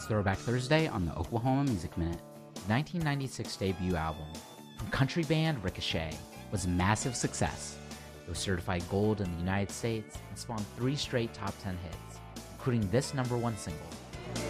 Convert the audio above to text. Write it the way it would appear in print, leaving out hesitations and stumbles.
It's Throwback Thursday on the Oklahoma Music Minute. The 1996 debut album from country band Ricochet was a massive success. It was certified gold in the United States and spawned 3 straight top 10 hits, including this #1 single,